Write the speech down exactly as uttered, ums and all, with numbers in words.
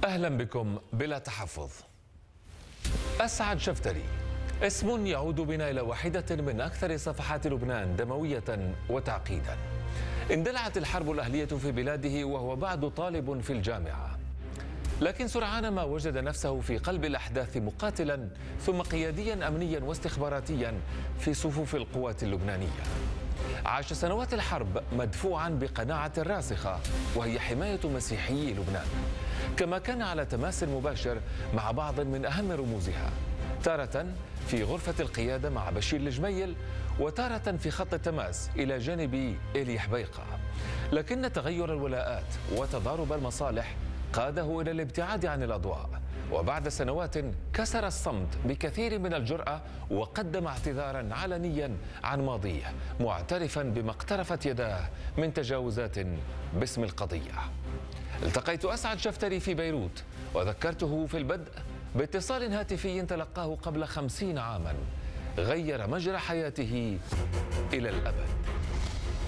أهلا بكم بلا تحفظ. أسعد شفتري اسم يعود بنا إلى واحدة من أكثر صفحات لبنان دموية وتعقيدا. اندلعت الحرب الأهلية في بلاده وهو بعد طالب في الجامعة، لكن سرعان ما وجد نفسه في قلب الأحداث مقاتلا ثم قياديا أمنيا واستخباراتيا في صفوف القوات اللبنانية. عاش سنوات الحرب مدفوعا بقناعة راسخة وهي حماية مسيحيي لبنان، كما كان على تماس مباشر مع بعض من أهم رموزها، تارة في غرفة القيادة مع بشير الجميل وتارة في خط التماس إلى جانب إيلي حبيقة. لكن تغير الولاءات وتضارب المصالح قاده إلى الابتعاد عن الأضواء، وبعد سنوات كسر الصمت بكثير من الجرأة وقدم اعتذارا علنيا عن ماضيه، معترفا بما اقترفت يداه من تجاوزات باسم القضية. التقيت أسعد شفتري في بيروت وذكرته في البدء باتصال هاتفي تلقاه قبل خمسين عاما غير مجرى حياته إلى الأبد.